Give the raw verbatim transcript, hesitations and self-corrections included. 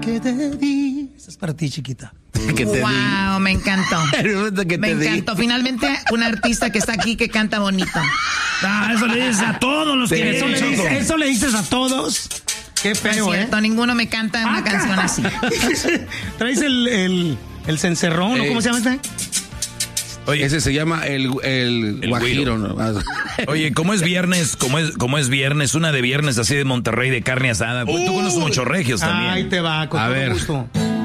que te di. Esa es para ti, chiquita. Que te wow, di. me encantó. que me te encantó. di. Finalmente, un artista que está aquí que canta bonito. Ah, eso le dices a todos los Sí. que Eso le le, dices, eso le dices a todos. Qué No es feo, ¿eh? cierto, ninguno me canta una Acá. canción así. Traes el, el, el cencerrón, ¿no? Eh. ¿Cómo se llama este? Oye, Ese se llama el, el, El guajiro. ¿no? oye, ¿cómo es viernes? ¿Cómo es, cómo es viernes? Una de viernes así de Monterrey de carne asada. Pues tú conoces muchos regios también. Ahí te va, con A todo ver. gusto.